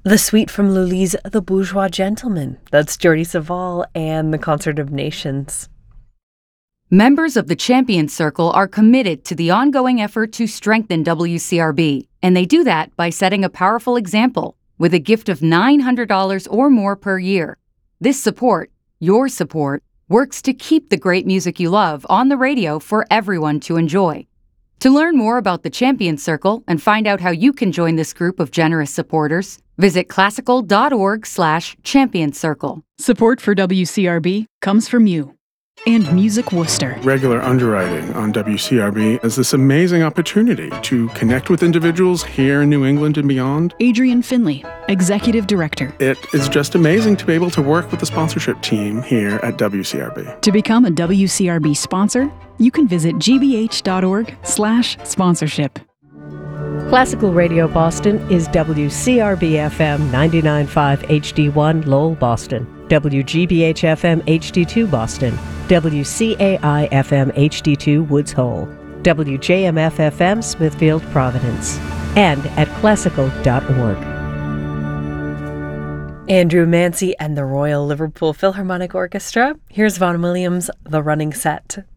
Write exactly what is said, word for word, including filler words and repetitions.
The suite from Lully's The Bourgeois Gentleman. That's Jordi Savall and the Concert of Nations. Members of the Champions Circle are committed to the ongoing effort to strengthen W C R B, and they do that by setting a powerful example with a gift of nine hundred dollars or more per year. This support, your support, works to keep the great music you love on the radio for everyone to enjoy. To learn more about the Champions Circle and find out how you can join this group of generous supporters, visit classical.org slash champions circle. Support for W C R B comes from you and Music Worcester. Regular underwriting on W C R B is this amazing opportunity to connect with individuals here in New England and beyond. Adrian Finley, Executive Director. It is just amazing to be able to work with the sponsorship team here at W C R B. To become a W C R B sponsor, you can visit gbh.org slash sponsorship. Classical Radio Boston is W C R B F M ninety-nine point five H D one Lowell, Boston, W G B H F M H D two Boston, W C A I F M H D two Woods Hole, W J M F F M Smithfield, Providence, and at classical dot org. Andrew Mancy and the Royal Liverpool Philharmonic Orchestra. Here's Vaughan Williams' The Running Set.